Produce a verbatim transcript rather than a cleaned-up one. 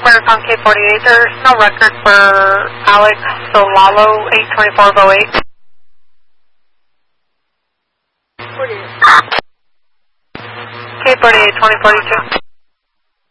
Americon K forty-eight. There's no record for Alex Solalo, eight twenty-four oh eight. forty-eight. K forty-eight, twenty forty-two.